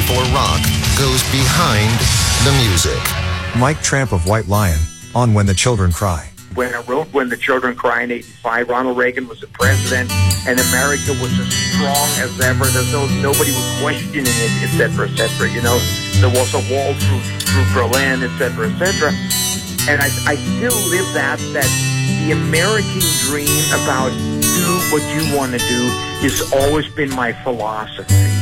before rock goes behind the music. Mike Tramp of White Lion on When the Children Cry. When I wrote When the Children Cry in 85, Ronald Reagan was the president, and America was as strong as ever. Nobody was questioning it, etc., etc. You know, there was a wall through Berlin, etc., etc. And I still live that the American dream about do what you want to do has always been my philosophy.